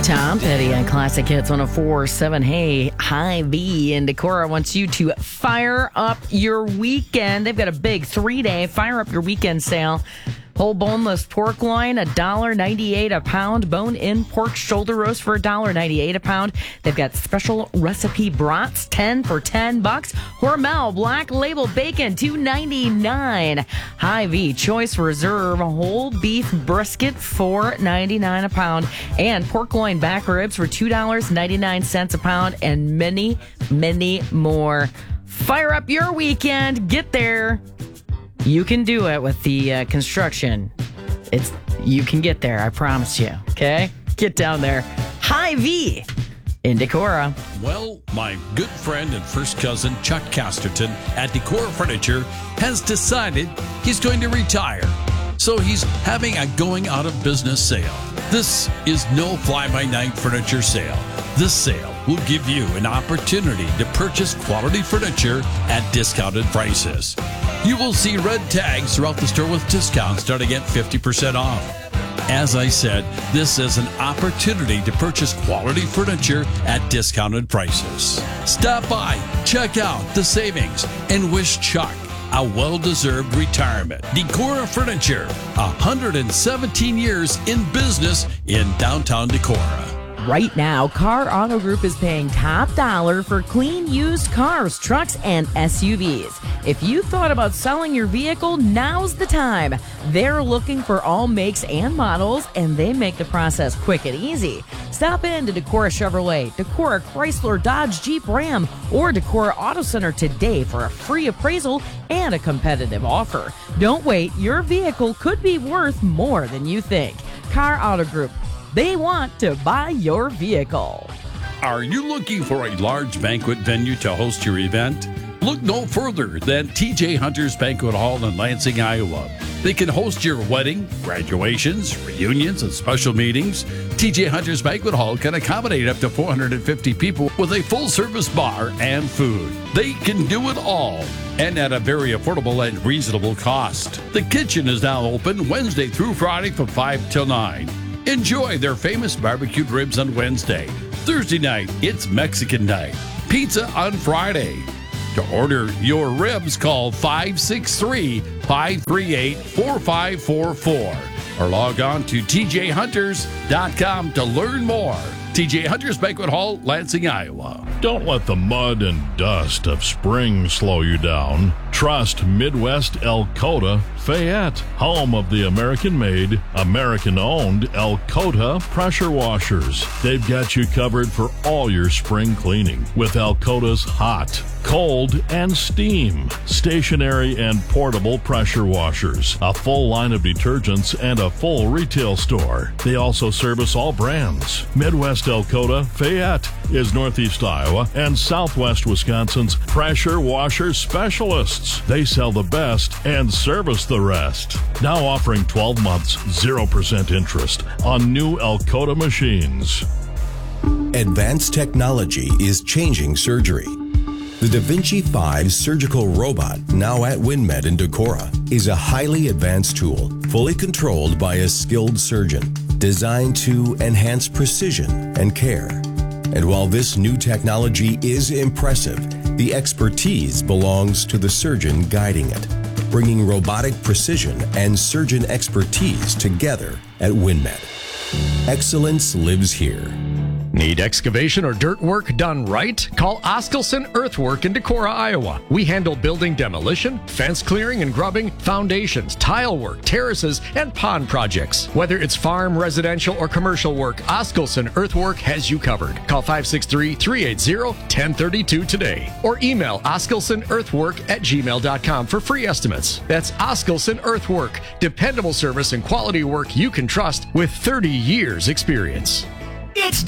Tom Petty on Classic Hits 104.7. Hey, Hy-Vee and Decorah wants you to fire up your weekend. They've got a big 3-day Fire Up Your Weekend sale. Whole boneless pork loin, $1.98 a pound. Bone-in pork shoulder roast for $1.98 a pound. They've got special recipe brats, 10 for $10. Hormel Black Label Bacon, $2.99. Hy-Vee Choice Reserve whole beef brisket, $4.99 a pound. And pork loin back ribs for $2.99 a pound. And many, many more. Fire up your weekend. Get there. You can do it with the construction. You can get there, I promise you. Okay? Get down there. Hy-Vee in Decorah. Well, my good friend and first cousin Chuck Casterton at Decorah Furniture has decided he's going to retire. So he's having a going out of business sale. This is no fly-by-night furniture sale. This sale will give you an opportunity to purchase quality furniture at discounted prices. You will see red tags throughout the store with discounts starting at 50% off. As I said, this is an opportunity to purchase quality furniture at discounted prices. Stop by, check out the savings, and wish Chuck a well-deserved retirement. Decorah Furniture, 117 years in business in downtown Decorah. Right now, Car Auto Group is paying top dollar for clean used cars, trucks, and SUVs. If you thought about selling your vehicle, now's the time. They're looking for all makes and models, and they make the process quick and easy. Stop in to Decorah Chevrolet, Decorah Chrysler, Dodge, Jeep, Ram, or Decorah Auto Center today for a free appraisal and a competitive offer. Don't wait. Your vehicle could be worth more than you think. Car Auto Group. They want to buy your vehicle. Are you looking for a large banquet venue to host your event? Look no further than TJ Hunter's Banquet Hall in Lansing, Iowa. They can host your wedding, graduations, reunions, and special meetings. TJ Hunter's Banquet Hall can accommodate up to 450 people with a full-service bar and food. They can do it all, and at a very affordable and reasonable cost. The kitchen is now open Wednesday through Friday from 5 till 9. Enjoy their famous barbecued ribs on Wednesday. Thursday night, it's Mexican night. Pizza on Friday. To order your ribs, call 563-538-4544 or log on to tjhunters.com to learn more. TJ Hunters Banquet Hall, Lansing, Iowa. Don't let the mud and dust of spring slow you down. Trust Midwest Elkota Fayette, home of the American-made, American-owned Elkota pressure washers. They've got you covered for all your spring cleaning with Elkota's hot, cold, and steam, stationary and portable pressure washers, a full line of detergents, and a full retail store. They also service all brands. Midwest Elkota Fayette is Northeast Iowa and Southwest Wisconsin's pressure washer specialists. They sell the best and service the rest. Now offering 12 months, 0% interest on new Elkota machines. Advanced technology is changing surgery. The Da Vinci 5 surgical robot, now at WinMed in Decorah, is a highly advanced tool, fully controlled by a skilled surgeon, designed to enhance precision and care. And while this new technology is impressive, the expertise belongs to the surgeon guiding it, bringing robotic precision and surgeon expertise together at WinMed. Excellence lives here. Need excavation or dirt work done right? Call Oskelson Earthwork in Decorah, Iowa. We handle building demolition, fence clearing and grubbing, foundations, tile work, terraces, and pond projects. Whether it's farm, residential, or commercial work, Oskelson Earthwork has you covered. Call 563-380-1032 today or email oskelsonearthwork@gmail.com for free estimates. That's Oskelson Earthwork, dependable service and quality work you can trust with 30 years experience. It's